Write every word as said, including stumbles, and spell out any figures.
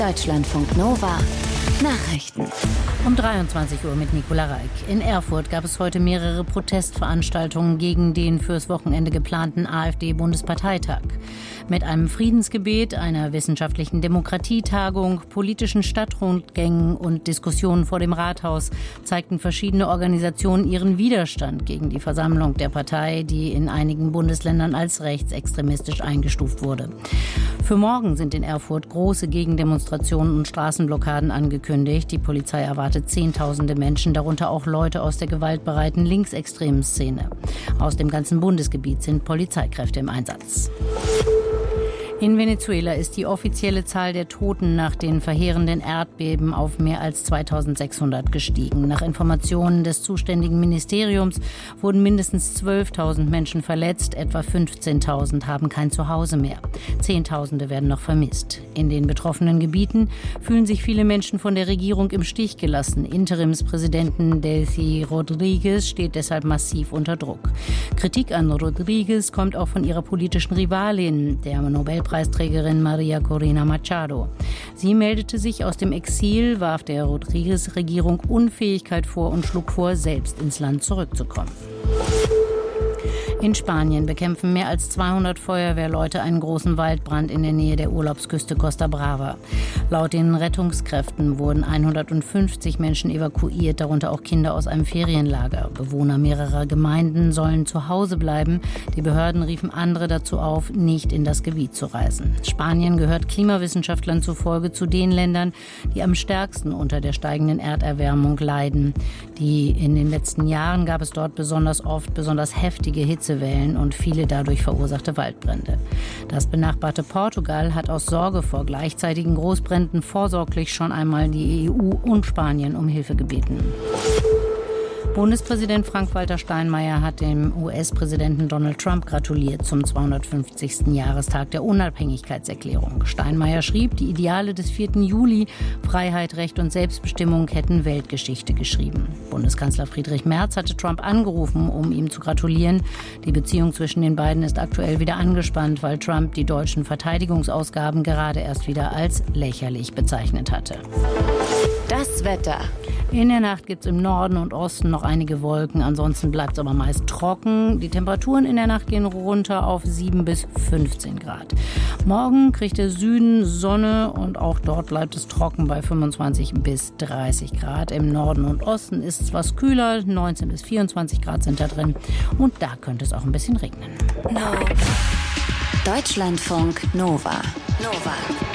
Deutschlandfunk Nova Nachrichten. Um dreiundzwanzig Uhr mit Nicola Reik. In Erfurt gab es heute mehrere Protestveranstaltungen gegen den fürs Wochenende geplanten AfD-Bundesparteitag. Mit einem Friedensgebet, einer wissenschaftlichen Demokratietagung, politischen Stadtrundgängen und Diskussionen vor dem Rathaus zeigten verschiedene Organisationen ihren Widerstand gegen die Versammlung der Partei, die in einigen Bundesländern als rechtsextremistisch eingestuft wurde. Für morgen sind in Erfurt große Gegendemonstrationen und Straßenblockaden angekündigt. Die Polizei erwartet Zehntausende Menschen, darunter auch Leute aus der gewaltbereiten linksextremen Szene. Aus dem ganzen Bundesgebiet sind Polizeikräfte im Einsatz. In Venezuela ist die offizielle Zahl der Toten nach den verheerenden Erdbeben auf mehr als zweitausendsechshundert gestiegen. Nach Informationen des zuständigen Ministeriums wurden mindestens zwölftausend Menschen verletzt, etwa fünfzehntausend haben kein Zuhause mehr. Zehntausende werden noch vermisst. In den betroffenen Gebieten fühlen sich viele Menschen von der Regierung im Stich gelassen. Interimspräsidentin Delcy Rodriguez steht deshalb massiv unter Druck. Kritik an Rodriguez kommt auch von ihrer politischen Rivalin, der Nobelpreisträgerin Maria Corina Machado. Sie meldete sich aus dem Exil, warf der Rodriguez-Regierung Unfähigkeit vor und schlug vor, selbst ins Land zurückzukommen. In Spanien bekämpfen mehr als zweihundert Feuerwehrleute einen großen Waldbrand in der Nähe der Urlaubsküste Costa Brava. Laut den Rettungskräften wurden hundertfünfzig Menschen evakuiert, darunter auch Kinder aus einem Ferienlager. Bewohner mehrerer Gemeinden sollen zu Hause bleiben. Die Behörden riefen andere dazu auf, nicht in das Gebiet zu reisen. Spanien gehört Klimawissenschaftlern zufolge zu den Ländern, die am stärksten unter der steigenden Erderwärmung leiden. Die in den letzten Jahren gab es dort besonders oft besonders heftige Hitzewellen und viele dadurch verursachte Waldbrände. Das benachbarte Portugal hat aus Sorge vor gleichzeitigen Großbränden vorsorglich schon einmal die E U und Spanien um Hilfe gebeten. Bundespräsident Frank-Walter Steinmeier hat dem U S-Präsidenten Donald Trump gratuliert zum zweihundertfünfzigsten Jahrestag der Unabhängigkeitserklärung. Steinmeier schrieb, die Ideale des vierten Juli, Freiheit, Recht und Selbstbestimmung, hätten Weltgeschichte geschrieben. Bundeskanzler Friedrich Merz hatte Trump angerufen, um ihm zu gratulieren. Die Beziehung zwischen den beiden ist aktuell wieder angespannt, weil Trump die deutschen Verteidigungsausgaben gerade erst wieder als lächerlich bezeichnet hatte. Das Wetter. In der Nacht gibt es im Norden und Osten noch einige Wolken, ansonsten bleibt es aber meist trocken. Die Temperaturen in der Nacht gehen runter auf sieben bis fünfzehn Grad. Morgen kriegt der Süden Sonne und auch dort bleibt es trocken bei fünfundzwanzig bis dreißig Grad. Im Norden und Osten ist es was kühler, neunzehn bis vierundzwanzig Grad sind da drin und da könnte es auch ein bisschen regnen. No. Deutschlandfunk Nova. Nova.